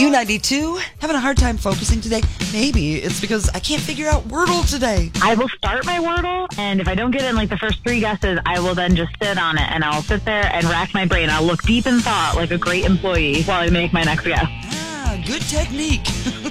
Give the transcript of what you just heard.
Q92, having a hard time focusing today? Maybe it's because I can't figure out Wordle today. I will start my Wordle, and if I don't get it in like the first 3 guesses, I will then just sit on it, and I'll sit there and rack my brain. I'll look deep in thought like a great employee while I make my next guess. Ah, good technique.